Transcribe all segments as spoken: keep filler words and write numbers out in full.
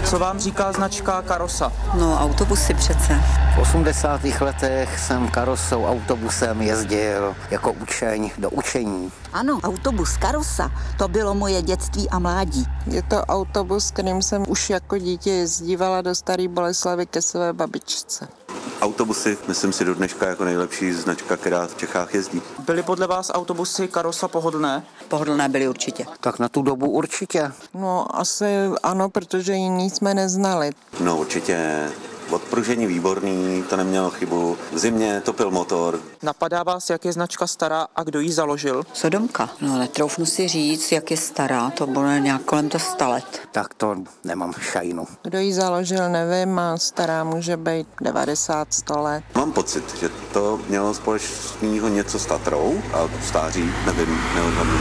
Co vám říká značka Karosa? No, autobusy přece. V osmdesátých letech jsem Karosou autobusem jezdil jako učeň do učení. Ano, autobus Karosa, to bylo moje dětství a mládí. Je to autobus, kterým jsem už jako dítě jezdívala do Staré Boleslavi ke své babičce. Autobusy, myslím si, do dneška jako nejlepší značka, která v Čechách jezdí. Byly podle vás autobusy Karosa pohodlné? Pohodlné byly určitě. Tak na tu dobu určitě. No asi ano, protože jiný jsme neznali. No určitě. Odpružení výborný, to nemělo chybu. V zimě topil motor. Napadá vás, jak je značka stará a kdo ji založil? Sodomka. No, netroufnu si říct, jak je stará, to bylo nějak kolem to sta let. Tak to nemám šajnu. Kdo ji založil, nevím, a stará může být devadesát, sto let. Mám pocit, že to mělo společného něco s Tatrou a stáří, nevím, neodhadnu.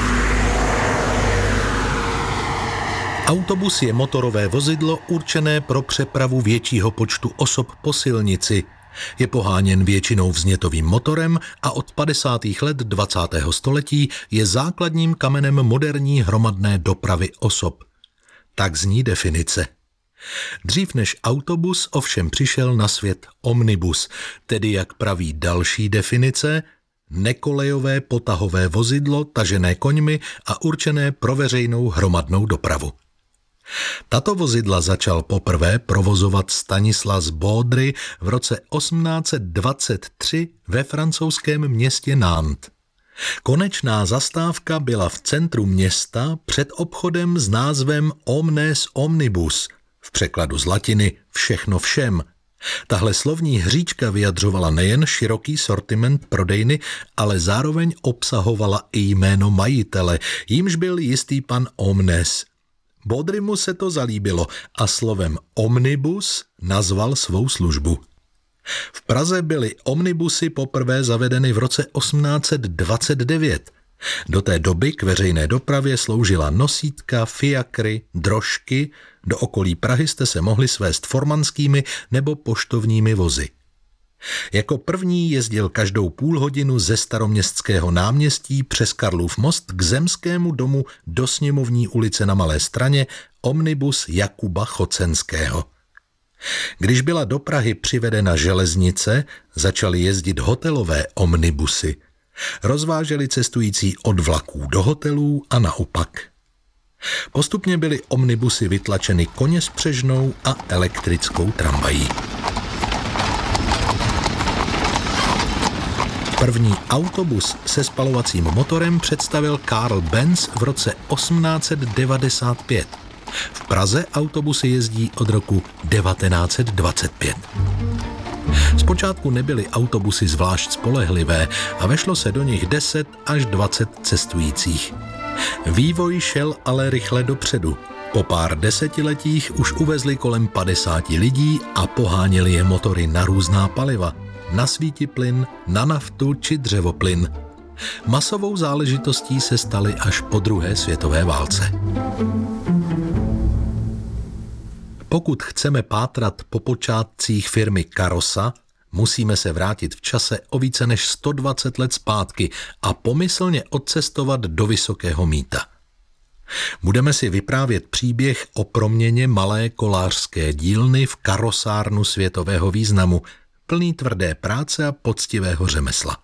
Autobus je motorové vozidlo určené pro přepravu většího počtu osob po silnici. Je poháněn většinou vznětovým motorem a od padesátých let dvacátého století je základním kamenem moderní hromadné dopravy osob. Tak zní definice. Dřív než autobus ovšem přišel na svět omnibus, tedy jak praví další definice, nekolejové potahové vozidlo tažené koňmi a určené pro veřejnou hromadnou dopravu. Tato vozidla začal poprvé provozovat Stanislas Baudry v roce osmnáct set dvacet tři ve francouzském městě Nantes. Konečná zastávka byla v centru města před obchodem s názvem Omnes Omnibus, v překladu z latiny všechno všem. Tahle slovní hříčka vyjadřovala nejen široký sortiment prodejny, ale zároveň obsahovala i jméno majitele, jímž byl jistý pan Omnes. Baudrymu se to zalíbilo a slovem omnibus nazval svou službu. V Praze byly omnibusy poprvé zavedeny v roce osmnáct set dvacet devět. Do té doby k veřejné dopravě sloužila nosítka, fiakry, drožky, do okolí Prahy jste se mohli svést formanskými nebo poštovními vozy. Jako první jezdil každou půl hodinu ze Staroměstského náměstí přes Karlův most k Zemskému domu do Sněmovní ulice na Malé Straně omnibus Jakuba Chocenského. Když byla do Prahy přivedena železnice, začaly jezdit hotelové omnibusy. Rozváželi cestující od vlaků do hotelů a naopak. Postupně byly omnibusy vytlačeny koněspřežnou a elektrickou tramvají. První autobus se spalovacím motorem představil Karl Benz v roce osmnáct set devadesát pět. V Praze autobusy jezdí od roku devatenáct set dvacet pět. Zpočátku nebyly autobusy zvlášť spolehlivé a vešlo se do nich deset až dvacet cestujících. Vývoj šel ale rychle dopředu. Po pár desetiletích už uvezli kolem padesáti lidí a poháněli je motory na různá paliva. Na svítiplyn, na naftu či dřevoplyn. Masovou záležitostí se staly až po druhé světové válce. Pokud chceme pátrat po počátcích firmy Karosa, musíme se vrátit v čase o více než sto dvacet let zpátky a pomyslně odcestovat do Vysokého Mýta. Budeme si vyprávět příběh o proměně malé kolářské dílny v karosárnu světového významu, plný tvrdé práce a poctivého řemesla.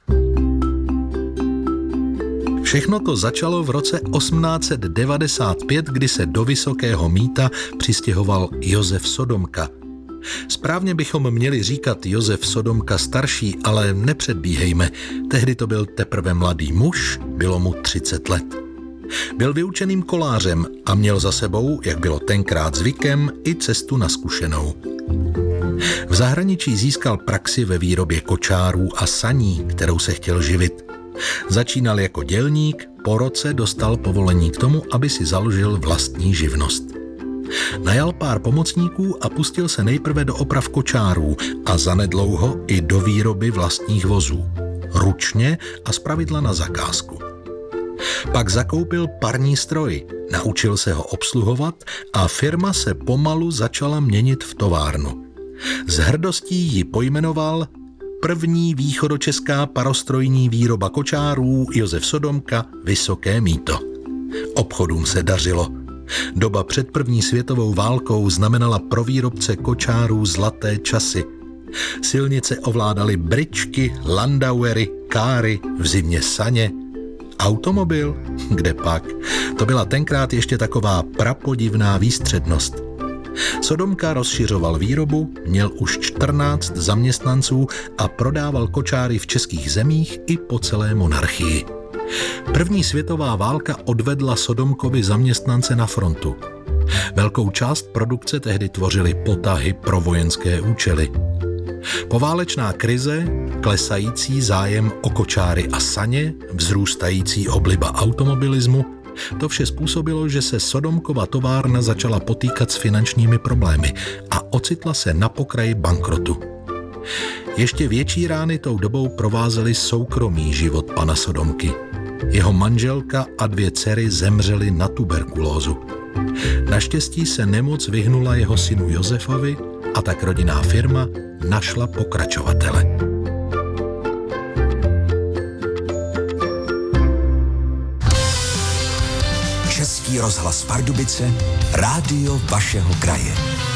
Všechno to začalo v roce osmnáct set devadesát pět, kdy se do Vysokého Mýta přistěhoval Josef Sodomka. Správně bychom měli říkat Josef Sodomka starší, ale nepředbíhejme, tehdy to byl teprve mladý muž, bylo mu třicet let. Byl vyučeným kolářem a měl za sebou, jak bylo tenkrát zvykem, i cestu na zkušenou. V zahraničí získal praxi ve výrobě kočárů a saní, kterou se chtěl živit. Začínal jako dělník, po roce dostal povolení k tomu, aby si založil vlastní živnost. Najal pár pomocníků a pustil se nejprve do oprav kočárů a zanedlouho i do výroby vlastních vozů. Ručně a zpravidla na zakázku. Pak zakoupil parní stroj, naučil se ho obsluhovat a firma se pomalu začala měnit v továrnu. S hrdostí ji pojmenoval první východočeská parostrojní výroba kočárů Josef Sodomka Vysoké Mýto. Obchodům se dařilo. Doba před první světovou válkou znamenala pro výrobce kočárů zlaté časy. Silnice ovládaly bryčky, landauery, káry, v zimě saně. Automobil? Kde pak? To byla tenkrát ještě taková prapodivná výstřednost. Sodomka rozšiřoval výrobu, měl už čtrnáct zaměstnanců a prodával kočáry v českých zemích i po celé monarchii. První světová válka odvedla Sodomkovi zaměstnance na frontu. Velkou část produkce tehdy tvořily potahy pro vojenské účely. Poválečná krize, klesající zájem o kočáry a saně, vzrůstající obliba automobilismu, to vše způsobilo, že se Sodomkova továrna začala potýkat s finančními problémy a ocitla se na pokraji bankrotu. Ještě větší rány tou dobou provázely soukromý život pana Sodomky. Jeho manželka a dvě dcery zemřely na tuberkulózu. Naštěstí se nemoc vyhnula jeho synu Josefovi a tak rodinná firma našla pokračovatele. Český rozhlas Pardubice, rádio vašeho kraje.